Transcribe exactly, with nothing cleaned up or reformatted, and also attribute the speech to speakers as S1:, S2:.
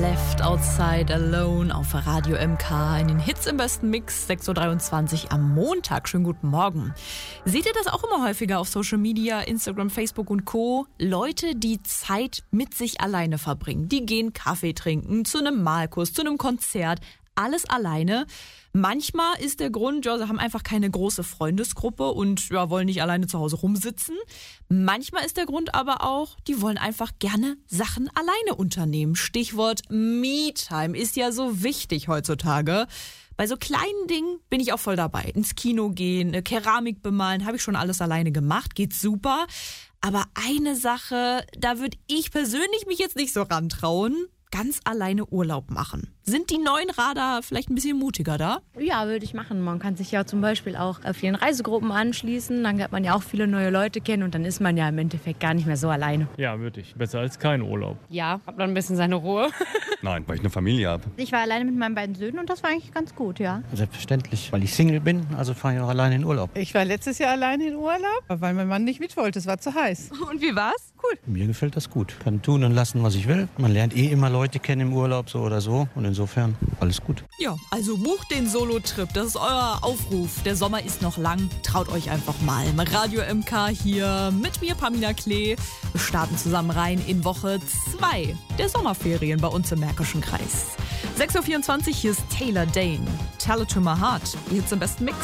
S1: Left Outside Alone auf Radio M K in den Hits im besten Mix, sechs Uhr dreiundzwanzig am Montag. Schönen guten Morgen. Seht ihr das auch immer häufiger auf Social Media, Instagram, Facebook und Co.? Leute, die Zeit mit sich alleine verbringen. Die gehen Kaffee trinken, zu einem Malkurs, zu einem Konzert. Alles alleine. Manchmal ist der Grund, ja, sie haben einfach keine große Freundesgruppe und ja, wollen nicht alleine zu Hause rumsitzen. Manchmal ist der Grund aber auch, die wollen einfach gerne Sachen alleine unternehmen. Stichwort Me-Time ist ja so wichtig heutzutage. Bei so kleinen Dingen bin ich auch voll dabei. Ins Kino gehen, Keramik bemalen, habe ich schon alles alleine gemacht, geht super. Aber eine Sache, da würde ich persönlich mich jetzt nicht so rantrauen. Ganz alleine Urlaub machen. Sind die neuen Radar vielleicht ein bisschen mutiger da?
S2: Ja, würde ich machen. Man kann sich ja zum Beispiel auch vielen Reisegruppen anschließen. Dann lernt man ja auch viele neue Leute kennen und dann ist man ja im Endeffekt gar nicht mehr so alleine.
S3: Ja, würde ich. Besser als kein Urlaub.
S2: Ja, hat man ein bisschen seine Ruhe.
S4: Nein, weil ich eine Familie habe.
S5: Ich war alleine mit meinen beiden Söhnen und das war eigentlich ganz gut, ja.
S6: Selbstverständlich, weil ich Single bin, also fahre ich auch alleine in Urlaub.
S7: Ich war letztes Jahr alleine in Urlaub, weil mein Mann nicht mit wollte. Es war zu heiß.
S1: Und wie war's?
S7: Cool.
S6: Mir gefällt das gut. Kann tun und lassen, was ich will. Man lernt eh immer Leute kennen im Urlaub, so oder so. Und insofern alles gut.
S1: Ja, also bucht den Solo-Trip. Das ist euer Aufruf. Der Sommer ist noch lang. Traut euch einfach mal. Radio M K hier mit mir, Pamina Klee. Wir starten zusammen rein in Woche zwei der Sommerferien bei uns im Märkischen Kreis. sechs Uhr vierundzwanzig, hier ist Taylor Dane. Tell it to my heart. Jetzt im besten Mix.